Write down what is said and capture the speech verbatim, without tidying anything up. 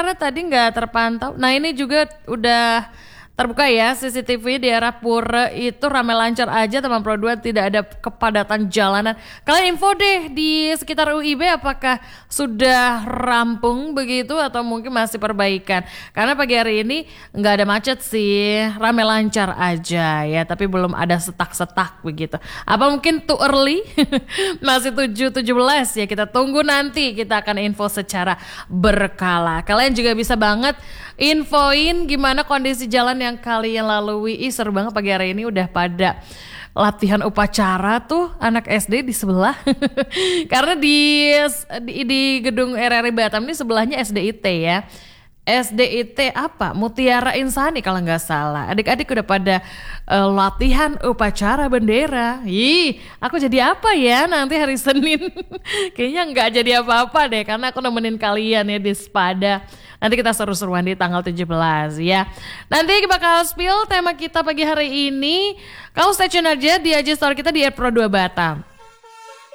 karena tadi nggak terpantau. Nah ini juga udah terbuka ya C C T V di arah Pura itu ramai lancar aja teman Pro dua, tidak ada kepadatan jalanan. Kalian info deh di sekitar U I B apakah sudah rampung begitu atau mungkin masih perbaikan. Karena pagi hari ini nggak ada macet sih, ramai lancar aja ya, tapi belum ada setak-setak begitu. Apa mungkin too early? Masih tujuh tujuh belas ya, kita tunggu nanti, kita akan info secara berkala. Kalian juga bisa banget infoin gimana kondisi jalan yang kalian lalui. Ih, seru banget pagi hari ini udah pada latihan upacara tuh anak S D di sebelah. Karena di, di di gedung R R I Batam ini sebelahnya S D I T ya. S D I T apa? Mutiara Insani kalau nggak salah. Adik-adik udah pada uh, latihan upacara bendera. Ih, aku jadi apa ya nanti hari Senin? Kayaknya nggak jadi apa-apa deh, karena aku nemenin kalian ya di Spada. Nanti kita seru-seruan di tanggal tujuh belas ya. Nanti bakal spill tema kita pagi hari ini. Kau stay tune aja di I G Story kita di Pro dua Batam.